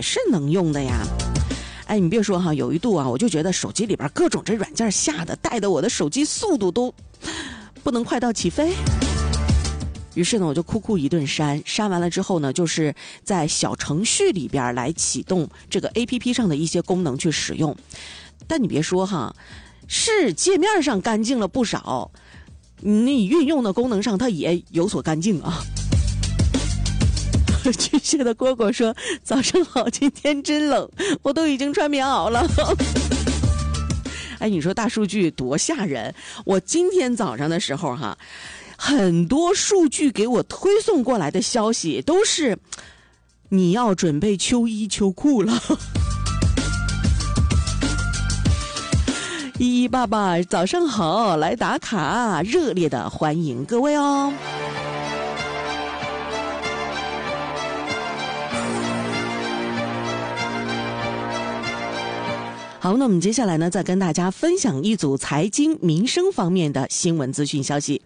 也是能用的呀。哎，你别说哈，有一度啊，我就觉得手机里边各种这软件下的，带的我的手机速度都不能快到起飞。于是呢，我就酷一顿删完了之后呢，就是在小程序里边来启动这个 APP 上的一些功能去使用。但你别说哈，是界面上干净了不少，你运用的功能上它也有所干净啊。巨蟹的蝈蝈说：“早上好，今天真冷，我都已经穿棉袄了。”哎，你说大数据多吓人！我今天早上的时候哈，很多数据给我推送过来的消息都是你要准备秋衣秋裤了。依依爸爸早上好，来打卡，热烈的欢迎各位哦。好，那我们接下来呢，再跟大家分享一组财经民生方面的新闻资讯消息。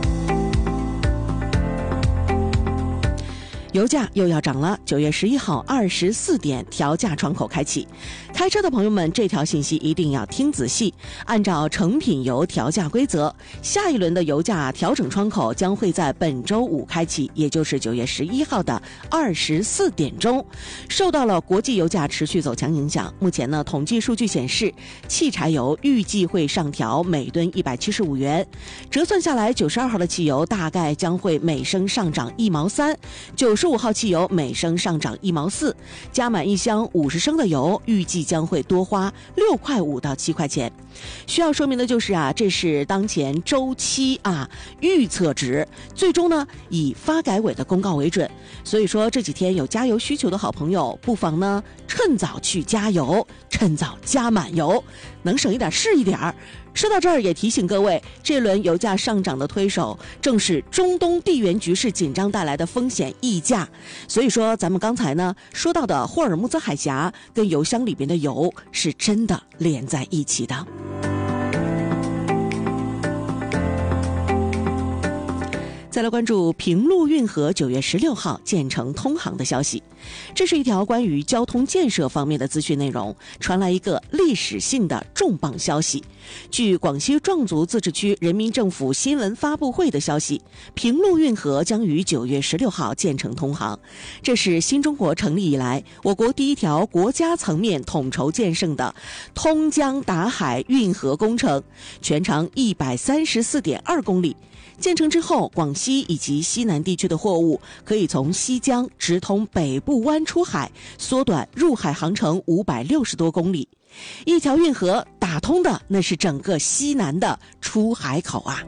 油价又要涨了，9月11号24点调价窗口开启。开车的朋友们，这条信息一定要听仔细。按照成品油调价规则，下一轮的油价调整窗口将会在本周五开启，也就是9月11号的24点钟。受到了国际油价持续走强影响，目前呢，统计数据显示，汽柴油预计会上调每吨175元，折算下来，92号的汽油大概将会每升上涨1毛3。95号汽油每升上涨1毛4，加满一箱50升的油，预计将会多花6块5到7块钱。需要说明的就是啊，这是当前周期预测值，最终呢以发改委的公告为准。所以说这几天有加油需求的好朋友，不妨呢趁早去加油，趁早加满油，能省一点是一点儿。说到这儿，也提醒各位，这轮油价上涨的推手正是中东地缘局势紧张带来的风险溢价。所以说咱们刚才呢说到的霍尔木兹海峡跟油箱里边的油是真的连在一起的。再来关注平陆运河9月16号建成通航的消息，这是一条关于交通建设方面的资讯内容，传来一个历史性的重磅消息。据广西壮族自治区人民政府新闻发布会的消息，平陆运河将于9月16号建成通航，这是新中国成立以来我国第一条国家层面统筹建设的通江达海运河工程，全长134.2公里。建成之后，广西以及西南地区的货物可以从西江直通北部湾出海，缩短入海航程560多公里。一条运河打通的那是整个西南的出海口啊。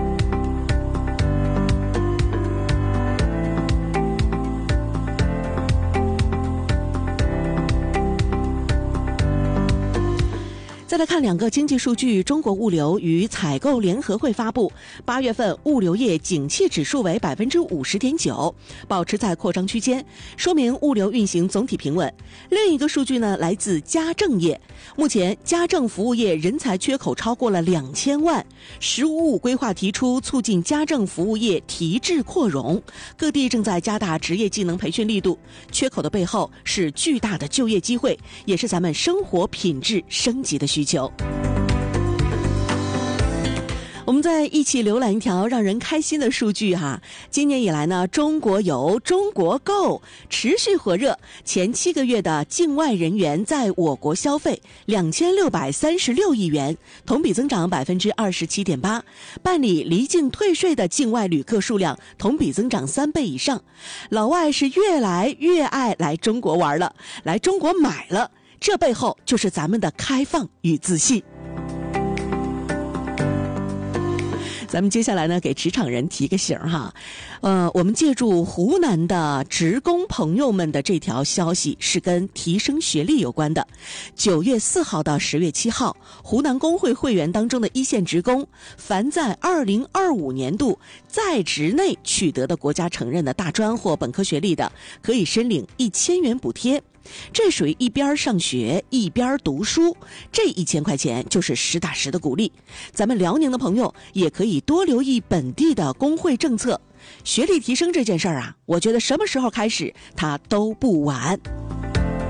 再来看两个经济数据，中国物流与采购联合会发布，8月份物流业景气指数为 50.9%， 保持在扩张区间，说明物流运行总体平稳。另一个数据呢，来自家政业，目前家政服务业人才缺口超过了2000万，“15+5”规划提出促进家政服务业提质扩容，各地正在加大职业技能培训力度，缺口的背后是巨大的就业机会，也是咱们生活品质升级的需求。我们再一起浏览一条让人开心的数据哈。今年以来呢，中国游、中国购持续火热，前7个月的境外人员在我国消费2636亿元，同比增长27.8%，办理离境退税的境外旅客数量同比增长3倍以上。老外是越来越爱来中国玩了，来中国买了，这背后就是咱们的开放与自信。咱们接下来呢，给职场人提个醒哈，我们借助湖南的职工朋友们的这条消息是跟提升学历有关的。9月4号到10月7号，湖南工会会员当中的一线职工，凡在2025年度在职内取得的国家承认的大专或本科学历的，可以申领1000元补贴。这属于一边上学一边读书，这1000块钱就是实打实的鼓励。咱们辽宁的朋友也可以多留意本地的工会政策。学历提升这件事儿啊，我觉得什么时候开始它都不晚。